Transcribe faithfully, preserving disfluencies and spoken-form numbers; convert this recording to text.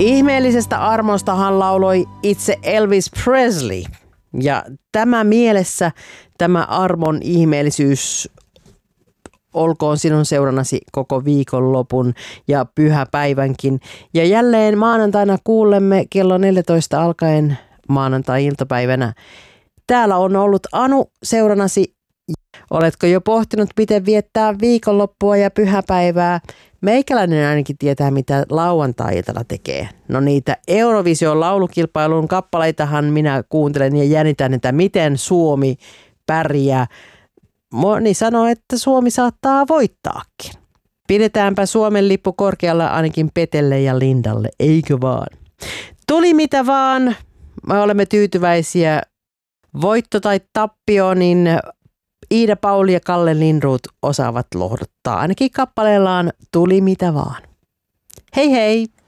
Ihmeellisestä armostahan lauloi itse Elvis Presley. Ja tämä mielessä, tämä armon ihmeellisyys olkoon sinun seurannasi koko viikonlopun ja pyhäpäivänkin. Ja jälleen maanantaina kuulemme kello neljätoista alkaen maanantai-iltapäivänä. Täällä on ollut Anu seurannasi. Oletko jo pohtinut, miten viettää viikonloppua ja pyhäpäivää? Meikäläinen ainakin tietää, mitä lauantai-iltana tekee. No niitä Eurovision laulukilpailun kappaleitahan minä kuuntelen ja jännitän, että miten Suomi pärjää. Moni sanoo, että Suomi saattaa voittaakin. Pidetäänpä Suomen lippu korkealla ainakin Petelle ja Lindalle, eikö vaan? Tuli mitä vaan, me olemme tyytyväisiä. Voitto tai tappio, niin Iida Pauli ja Kalle Lindroth osaavat lohduttaa. Ainakin kappaleellaan Tuli mitä vaan. Hei hei!